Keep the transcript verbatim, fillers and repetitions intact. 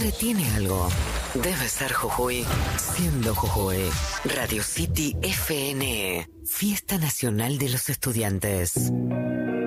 Jujuy tiene algo. Debe ser Jujuy. Siendo Jujuy. Radio City F N E. Fiesta Nacional de los Estudiantes.